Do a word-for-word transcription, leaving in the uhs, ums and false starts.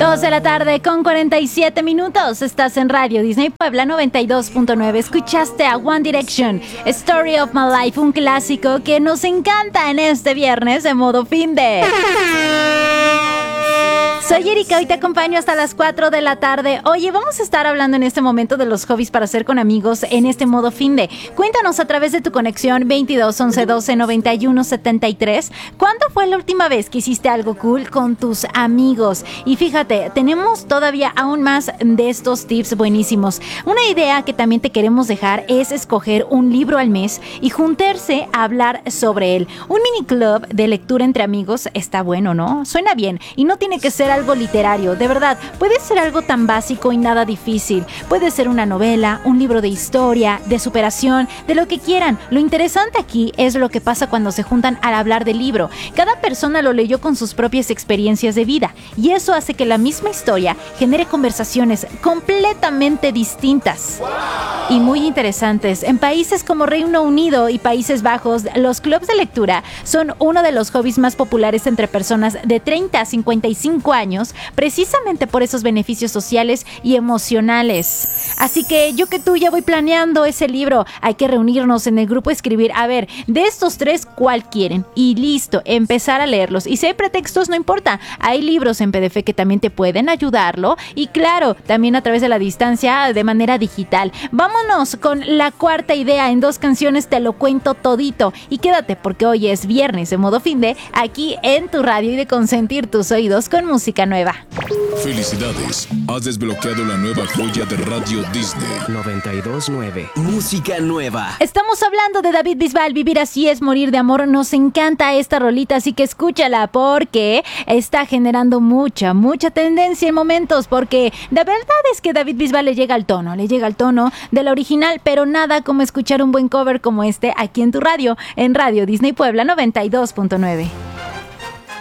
dos de la tarde con cuarenta y siete minutos. Estás en Radio Disney Puebla noventa y dos punto nueve. Escuchaste a One Direction, Story of My Life, un clásico que nos encanta en este viernes de modo fin de... Soy Erika, hoy te acompaño hasta las cuatro de la tarde. Oye, vamos a estar hablando en este momento de los hobbies para hacer con amigos en este modo fin de. Cuéntanos a través de tu conexión veintidós once doce noventa y uno setenta y tres. ¿Cuándo fue la última vez que hiciste algo cool con tus amigos? Y fíjate, tenemos todavía aún más de estos tips buenísimos. Una idea que también te queremos dejar es escoger un libro al mes y juntarse a hablar sobre él. Un mini club de lectura entre amigos está bueno, ¿no? Suena bien y no tiene que ser algo literario, de verdad, puede ser algo tan básico y nada difícil. Puede ser una novela, un libro de historia, de superación, de lo que quieran. Lo interesante aquí es lo que pasa cuando se juntan al hablar del libro. Cada persona lo leyó con sus propias experiencias de vida y eso hace que la misma historia genere conversaciones completamente distintas y muy interesantes. En países como Reino Unido y Países Bajos, los clubs de lectura son uno de los hobbies más populares entre personas de treinta a cincuenta y cinco años, precisamente por esos beneficios sociales y emocionales. Así que yo que tú ya voy planeando ese libro. Hay que reunirnos en el grupo a escribir, a ver, de estos tres, ¿cuál quieren? Y listo, empezar a leerlos. Y si hay pretextos, no importa. Hay libros en P D F que también te pueden ayudarlo. Y claro, también a través de la distancia, de manera digital. Vámonos con la cuarta idea. En dos canciones te lo cuento todito. Y quédate porque hoy es viernes de modo fin de, aquí en tu radio y de consentir tus oídos con música nueva. Felicidades, has desbloqueado la nueva joya de Radio Disney noventa y dos punto nueve. Música nueva. Estamos hablando de David Bisbal, Vivir así es morir de amor. Nos encanta esta rolita, así que escúchala porque está generando mucha, mucha tendencia en momentos, porque la verdad es que David Bisbal le llega al tono, le llega al tono de la original, pero nada como escuchar un buen cover como este aquí en tu radio, en Radio Disney Puebla noventa y dos punto nueve.